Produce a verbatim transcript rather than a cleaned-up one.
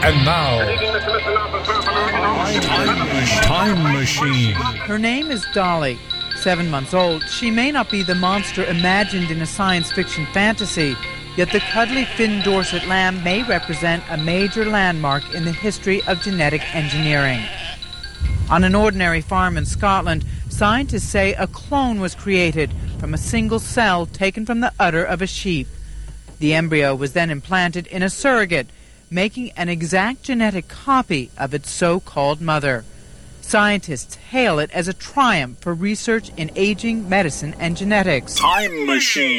And now, Time Machine. Her name is Dolly. Seven months old, she may not be the monster imagined in a science fiction fantasy, yet the cuddly Finn Dorset lamb may represent a major landmark in the history of genetic engineering. On an ordinary farm in Scotland, scientists say a clone was created from a single cell taken from the udder of a sheep. The embryo was then implanted in a surrogate, making an exact genetic copy of its so-called mother. Scientists hail it as a triumph for research in aging, medicine, and genetics. Time Machine.